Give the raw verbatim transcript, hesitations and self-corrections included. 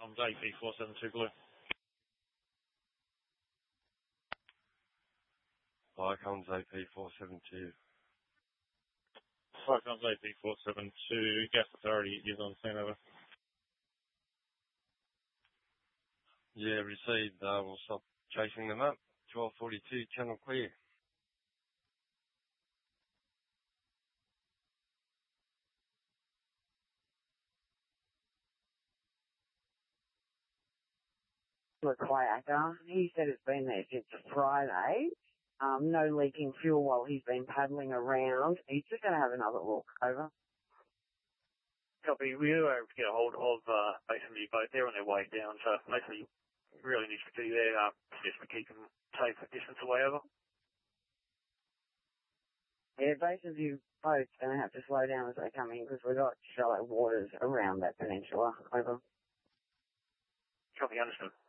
Comms A P four seven two Blue. Hi, Comms A P four seven two. Hi, Comms A P four seven two. Gas Authority is on scene, over. Yeah, received. Uh, we'll stop chasing them up. twelve forty-two, channel clear. Kayaker. He said it's been there since Friday. Um, no leaking fuel while he's been paddling around. He's just going to have another look. Over. Copy. We were able to get a hold of uh, basically both. They're on their way down, so basically really needs to be there uh, just to keep them safe a distance away. Over. Yeah, both of you both going to have to slow down as they come in because we've got shallow waters around that peninsula. Over. Copy. Understood.